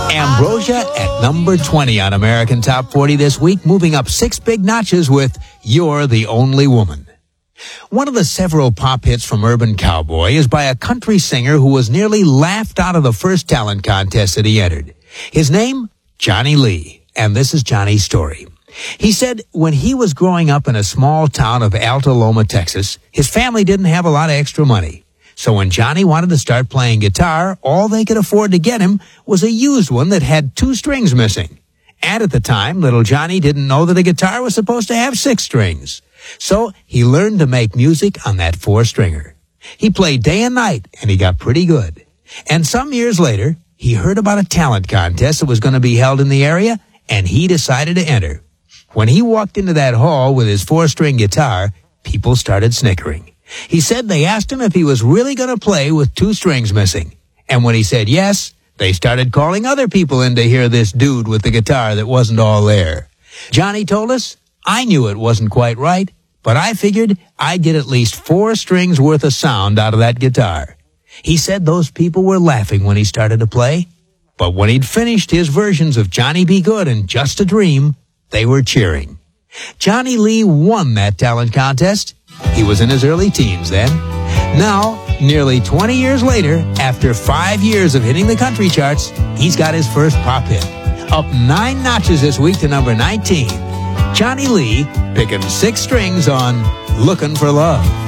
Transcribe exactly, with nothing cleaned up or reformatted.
Ambrosia at number twenty on American Top forty this week, moving up six big notches with You're the Only Woman. One of the several pop hits from Urban Cowboy is by a country singer who was nearly laughed out of the first talent contest that he entered. His name, Johnny Lee, and this is Johnny's story. He said when he was growing up in a small town of Alta Loma, Texas, his family didn't have a lot of extra money. So when Johnny wanted to start playing guitar, all they could afford to get him was a used one that had two strings missing. And at the time, little Johnny didn't know that a guitar was supposed to have six strings. So he learned to make music on that four-stringer. He played day and night, and he got pretty good. And some years later, he heard about a talent contest that was going to be held in the area, and he decided to enter. When he walked into that hall with his four-string guitar, people started snickering. He said they asked him if he was really going to play with two strings missing. And when he said yes, they started calling other people in to hear this dude with the guitar that wasn't all there. Johnny told us, I knew it wasn't quite right, but I figured I'd get at least four strings worth of sound out of that guitar. He said those people were laughing when he started to play, but when he'd finished his versions of Johnny Be Good and Just a Dream, they were cheering. Johnny Lee won that talent contest. He was in his early teens then. Now, nearly twenty years later, after five years of hitting the country charts, he's got his first pop hit. Up nine notches this week to number nineteen. Johnny Lee picking six strings on Looking for Love.